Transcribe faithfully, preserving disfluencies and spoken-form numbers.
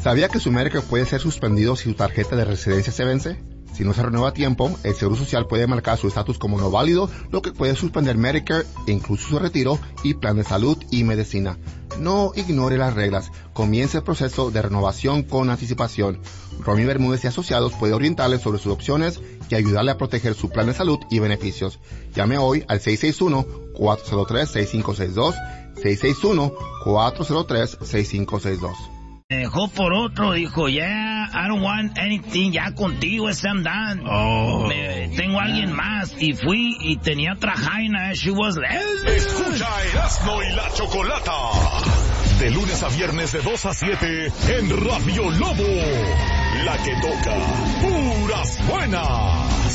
¿Sabía que su Medicare puede ser suspendido si su tarjeta de residencia se vence? Si no se renueva a tiempo, el Seguro Social puede marcar su estatus como no válido, lo que puede suspender Medicare, incluso su retiro y plan de salud y medicina. No ignore las reglas. Comience el proceso de renovación con anticipación. Romy Bermúdez y Asociados puede orientarle sobre sus opciones y ayudarle a proteger su plan de salud y beneficios. Llame hoy al seis seis uno, cuatro cero tres, seis cinco seis dos, seis seis uno, cuatro cero tres, seis cinco seis dos. Me dejó por otro, dijo, yeah, I don't want anything, ya contigo, ese I'm done. Oh. Me, tengo a alguien más, y fui y tenía otra jaina, she was lesbian. Escucha Erasmo y la Chocolata, de lunes a viernes de dos a siete, en Radio Lobo, la que toca puras buenas.